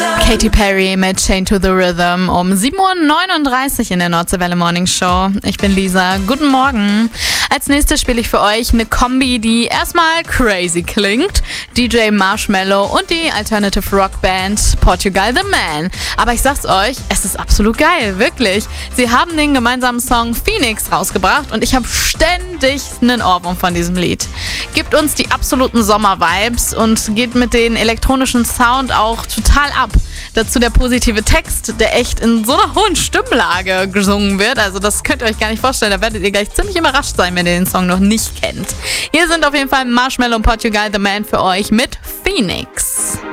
Katy Perry mit Chained to the Rhythm um 7.39 Uhr in der Nordseewelle Morning Show. Ich bin Lisa. Guten Morgen. Als nächstes spiele ich für euch eine Kombi, die erstmal crazy klingt. DJ Marshmello und die Alternative Rock Band Portugal the Man. Aber ich sag's euch, es ist absolut geil, wirklich. Sie haben den gemeinsamen Song Phoenix rausgebracht und ich habe ständig einen Ohrwurm von diesem Lied. Gibt uns die absoluten Sommer-Vibes und geht mit den elektronischen Sound auch total ab. Dazu der positive Text, der echt in so einer hohen Stimmlage gesungen wird. Also das könnt ihr euch gar nicht vorstellen. Da werdet ihr gleich ziemlich überrascht sein, wenn ihr den Song noch nicht kennt. Hier sind auf jeden Fall Marshmello und Portugal the Man für euch mit Phoenix.